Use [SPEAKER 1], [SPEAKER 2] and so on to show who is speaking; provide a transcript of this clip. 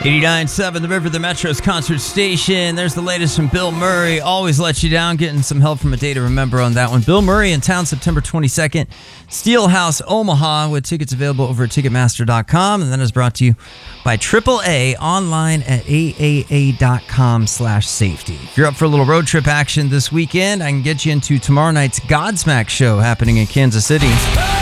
[SPEAKER 1] 89.7 The River, the Metro's concert station. There's the latest from Bill Murray. Always lets you down. Getting some help from a day to remember on that one. Bill Murray in town September 22nd. Steelhouse Omaha with tickets available over at Ticketmaster.com. And that is brought to you by AAA online at AAA.com/safety. If you're up for a little road trip action this weekend, I can get you into tomorrow night's Godsmack show happening in Kansas City.